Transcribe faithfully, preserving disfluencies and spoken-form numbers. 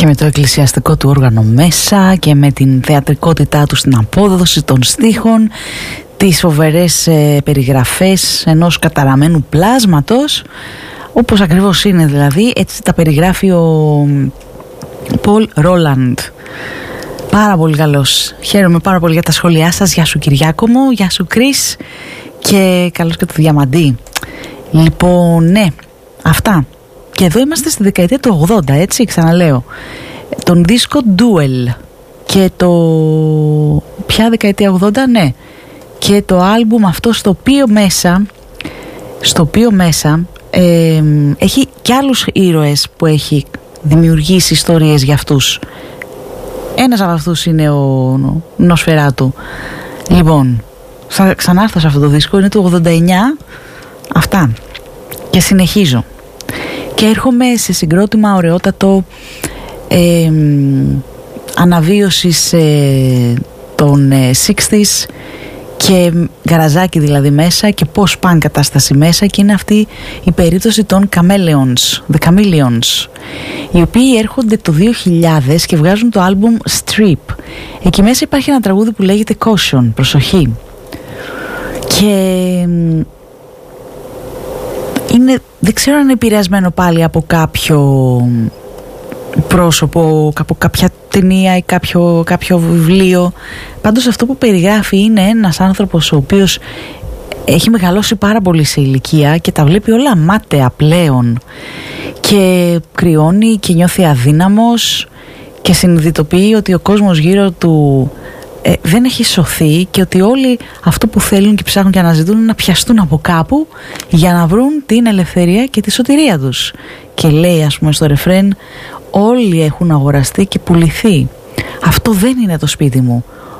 Και με το εκκλησιαστικό του όργανο μέσα και με την θεατρικότητά του στην απόδοση των στίχων, τις φοβερές ε, περιγραφές ενός καταραμένου πλάσματος, όπως ακριβώς είναι δηλαδή, έτσι τα περιγράφει ο Πολ Ρόλαντ. Πάρα πολύ καλός. Χαίρομαι πάρα πολύ για τα σχόλιά σας. Γεια σου Κυριάκο μου, γεια σου Κρίς και καλώς και το Διαμαντή. Λοιπόν, ναι, αυτά. Και εδώ είμαστε στη δεκαετία του ογδόντα, έτσι, ξαναλέω. Τον δίσκο Duel και το... Ποια δεκαετία ογδόντα, ναι. Και το άλμπουμ αυτό στο οποίο μέσα, στο οποίο μέσα ε, έχει και άλλους ήρωες που έχει δημιουργήσει ιστορίες για αυτούς. Ένας από αυτούς είναι ο Νοσφεράτου. Λοιπόν, θα ξανάρθω σε αυτό το δίσκο, είναι του ογδόντα εννιά. Αυτά. Και συνεχίζω. Και έρχομαι σε συγκρότημα ωραιότατο ε, αναβίωσης ε, των ε, εξήντα και γκαραζάκι δηλαδή μέσα και post-punk κατάσταση μέσα, και είναι αυτή η περίπτωση των Chameleons, The Chameleons, οι οποίοι έρχονται το δύο χιλιάδες και βγάζουν το άλμπουμ Strip. Εκεί μέσα υπάρχει ένα τραγούδι που λέγεται Caution, προσοχή, και είναι, δεν ξέρω αν είναι επηρεασμένο πάλι από κάποιο πρόσωπο, από κάποια ταινία ή κάποιο, κάποιο βιβλίο. Πάντως αυτό που περιγράφει είναι ένας άνθρωπος ο οποίος έχει μεγαλώσει πάρα πολύ σε ηλικία και τα βλέπει όλα μάταια πλέον και κρυώνει και νιώθει αδύναμος και συνειδητοποιεί ότι ο κόσμος γύρω του ε, δεν έχει σωθεί και ότι όλοι αυτό που θέλουν και ψάχνουν και αναζητούν είναι να πιαστούν από κάπου για να βρουν την ελευθερία και τη σωτηρία τους. Και λέει, ας πούμε, στο ρεφρέν, όλοι έχουν αγοραστεί και πουληθεί. Αυτό δεν είναι το σπίτι μου.